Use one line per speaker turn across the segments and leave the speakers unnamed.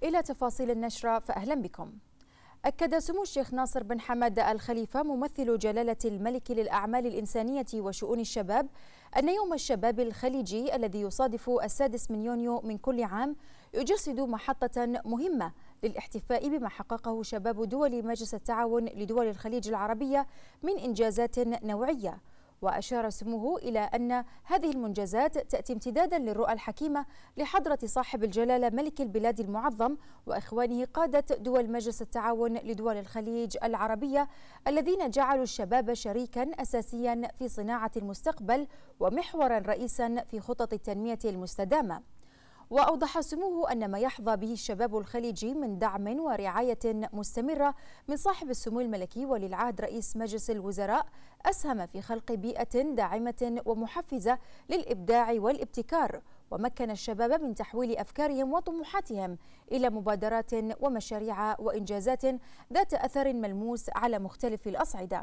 إلى تفاصيل النشرة فأهلا بكم. أكد سمو الشيخ ناصر بن حمد آل خليفة ممثل جلالة الملك للأعمال الإنسانية وشؤون الشباب أن يوم الشباب الخليجي الذي يصادف 6 من يونيو من كل عام يجسد محطة مهمة للاحتفاء بما حققه شباب دول مجلس التعاون لدول الخليج العربية من إنجازات نوعية. وأشار سموه إلى أن هذه المنجزات تأتي امتدادا للرؤى الحكيمة لحضرة صاحب الجلالة ملك البلاد المعظم وإخوانه قادة دول مجلس التعاون لدول الخليج العربية الذين جعلوا الشباب شريكا أساسيا في صناعة المستقبل ومحورا رئيسا في خطط التنمية المستدامة. وأوضح سموه أن ما يحظى به الشباب الخليجي من دعم ورعاية مستمرة من صاحب السمو الملكي ولي العهد رئيس مجلس الوزراء أسهم في خلق بيئة داعمة ومحفزة للإبداع والابتكار، ومكن الشباب من تحويل أفكارهم وطموحاتهم إلى مبادرات ومشاريع وإنجازات ذات أثر ملموس على مختلف الأصعدة.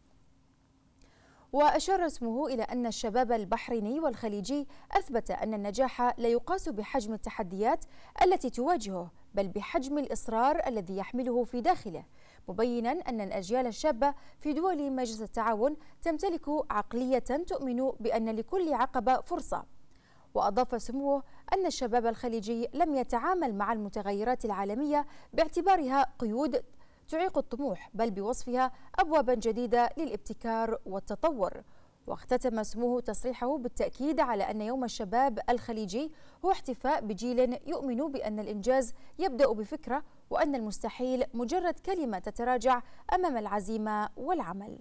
وأشار اسمه إلى أن الشباب البحريني والخليجي أثبت أن النجاح لا يقاس بحجم التحديات التي تواجهه بل بحجم الإصرار الذي يحمله في داخله، مبينا أن الأجيال الشابة في دول مجلس التعاون تمتلك عقلية تؤمن بأن لكل عقبة فرصة. وأضاف سموه أن الشباب الخليجي لم يتعامل مع المتغيرات العالمية باعتبارها قيود تعيق الطموح بل بوصفها أبوابا جديدة للابتكار والتطور. واختتم سموه تصريحه بالتأكيد على أن يوم الشباب الخليجي هو احتفاء بجيل يؤمن بأن الإنجاز يبدأ بفكرة وأن المستحيل مجرد كلمة تتراجع أمام العزيمة والعمل.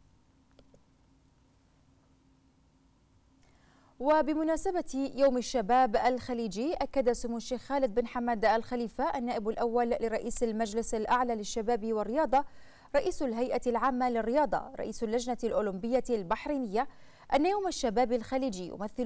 وبمناسبة يوم الشباب الخليجي أكد سمو الشيخ خالد بن حمد آل خليفة النائب الأول لرئيس المجلس الأعلى للشباب والرياضة رئيس الهيئة العامة للرياضة رئيس اللجنة الأولمبية البحرينية أن يوم الشباب الخليجي يمثل